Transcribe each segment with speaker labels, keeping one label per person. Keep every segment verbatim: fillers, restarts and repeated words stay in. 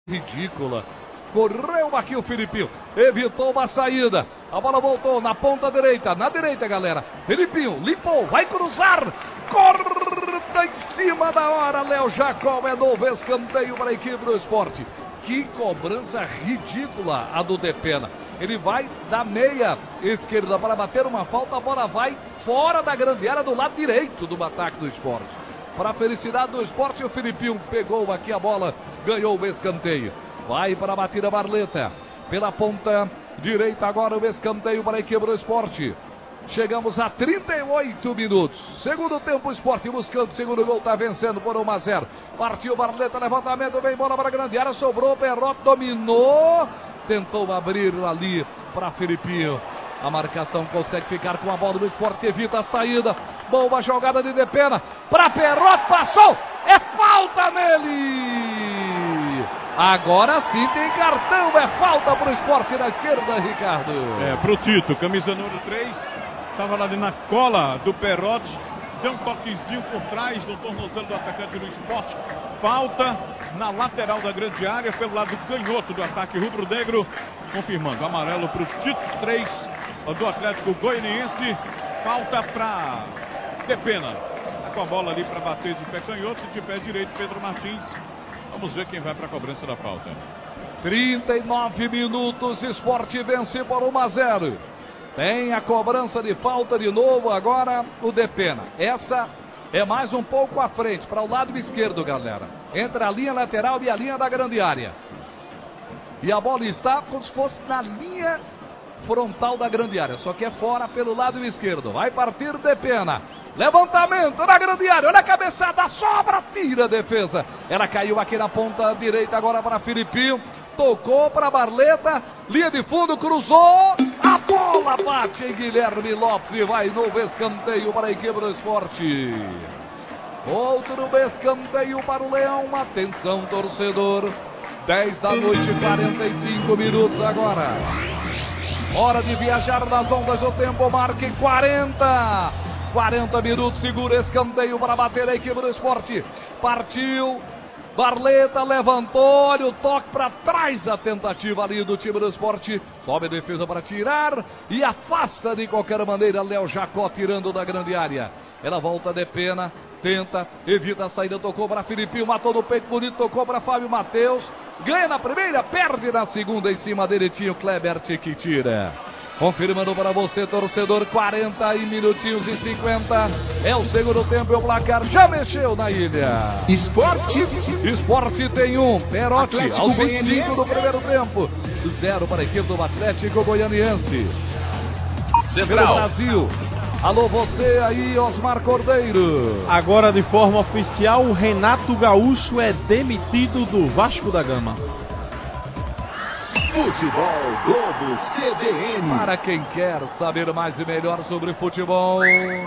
Speaker 1: Ridícula. Correu aqui o Filipinho. Evitou uma saída. A bola voltou na ponta direita. Na direita, galera. Filipinho limpou. Vai cruzar. Corta em cima da hora. Léo Jacó é novo escanteio para a equipe do Sport. Que cobrança ridícula a do Depena. Ele vai da meia esquerda para bater uma falta. A bola vai fora da grande área do lado direito do ataque do Sport. Para a felicidade do Sport, o Filipinho pegou aqui a bola, ganhou o escanteio. Vai para a batida Barleta. Pela ponta direita agora o escanteio para a equipe do Sport. Chegamos a trinta e oito minutos. Segundo tempo, o Sport buscando o segundo gol, está vencendo por um a zero. Partiu Barleta, levantamento, vem bola para a grande área, sobrou, Perrot dominou. Tentou abrir ali para Filipinho. A marcação consegue ficar com a bola do Sport, evita a saída. Boa jogada de Depena. Para Perrot, passou. É falta nele. Agora sim tem cartão. É falta para o Sport na esquerda, Ricardo.
Speaker 2: É, para o Tito, camisa número três. Estava lá na cola do Perrot. Deu um toquezinho por trás do tornozelo do atacante do Sport. Falta na lateral da grande área, pelo lado canhoto do ataque rubro-negro. Confirmando, amarelo para o Tito, três do Atlético Goianiense. Falta para Depena. Está com a bola ali para bater de pé canhoto, de pé direito Pedro Martins. Vamos ver quem vai para a cobrança da falta.
Speaker 1: trinta e nove minutos, Sport vence por um a zero. Tem a cobrança de falta de novo agora o Depena. Essa é mais um pouco à frente, para o lado esquerdo, galera. Entre a linha lateral e a linha da grande área. E a bola está como se fosse na linha frontal da grande área, só que é fora pelo lado esquerdo. Vai partir Depena. Levantamento na grande área, olha a cabeçada, sobra, tira a defesa. Ela caiu aqui na ponta direita agora para Filipinho. Tocou para Barleta, linha de fundo, cruzou. A bola bate em Guilherme Lopes e vai novo escanteio para a equipe do Sport. Outro escanteio para o Leão. Atenção, torcedor. dez da noite, quarenta e cinco minutos agora. Hora de viajar nas ondas do tempo. Marque quarenta. quarenta minutos, segura escanteio para bater a equipe do Sport. Partiu. Barleta levantou, olha o toque para trás, a tentativa ali do time do Sport. Sobe a defesa para tirar e afasta de qualquer maneira Léo Jacó tirando da grande área. Ela volta de pena, tenta, evita a saída, tocou para Filipinho, matou no peito bonito, tocou para Fábio Matheus. Ganha na primeira, perde na segunda, em cima dele tinha o Klebert que tira. Confirmando para você, torcedor, quarenta minutinhos e cinquenta. É o segundo tempo e o placar já mexeu na ilha.
Speaker 3: Esporte.
Speaker 1: Esporte tem um. Perotti aos vinte e cinco do primeiro tempo. Zero para a equipe do Atlético Goianiense. Central Brasil. Alô, você aí, Osmar Cordeiro.
Speaker 4: Agora, de forma oficial, o Renato Gaúcho é demitido do Vasco da Gama.
Speaker 3: Futebol Globo C B N.
Speaker 1: Para quem quer saber mais e melhor sobre futebol,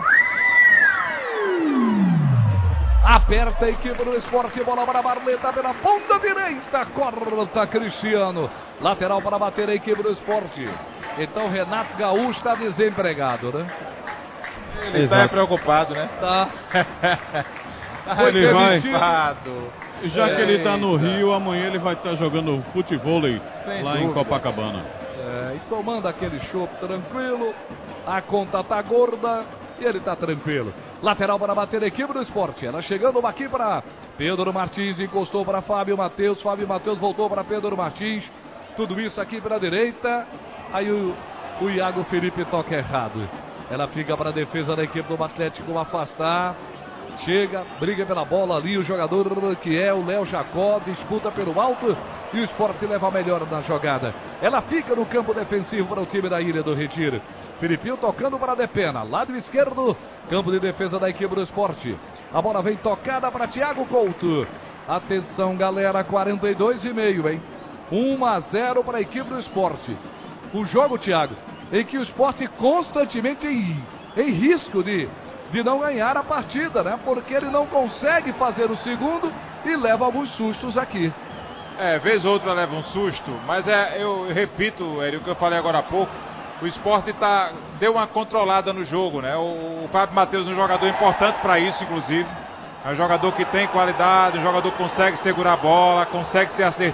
Speaker 1: aperta a equipe do Sport, bola para Barleta pela ponta direita, corta Cristiano, lateral para bater a equipe do Sport. Então Renato Gaúcho está desempregado, né?
Speaker 5: Ele está preocupado, né?
Speaker 1: Tá.
Speaker 2: Foi ele vai. Já
Speaker 1: é,
Speaker 2: que ele está no Rio, amanhã ele vai estar jogando futebol lá dúvidas. Em Copacabana.
Speaker 1: É, e tomando aquele chopp tranquilo, a conta tá gorda e ele tá tranquilo. Lateral para bater a equipe do Sport. Ela chegando aqui para Pedro Martins, encostou para Fábio Matheus. Fábio Matheus voltou para Pedro Martins. Tudo isso aqui para a direita. Aí o, o Iago Felipe toca errado. Ela fica para a defesa da equipe do Atlético afastar. Chega, briga pela bola ali, o jogador que é o Léo Jacó, disputa pelo alto e o Sport leva a melhor na jogada. Ela fica no campo defensivo para o time da Ilha do Retiro. Filipinho tocando para a Depena, lado esquerdo, campo de defesa da equipe do Sport. A bola vem tocada para Thiago Couto. Atenção, galera, quarenta e dois e meio, hein? um a zero para a equipe do Sport. O jogo, Thiago, em que o Sport constantemente em, em risco de... de não ganhar a partida, né? Porque ele não consegue fazer o segundo e leva alguns sustos aqui.
Speaker 5: É, vez ou outra leva um susto, mas é, eu repito, Érico, o que eu falei agora há pouco, o Sport tá, deu uma controlada no jogo, né? O, o Fábio Matheus é um jogador importante para isso, inclusive. É um jogador que tem qualidade, um jogador que consegue segurar a bola, consegue ser assertivo.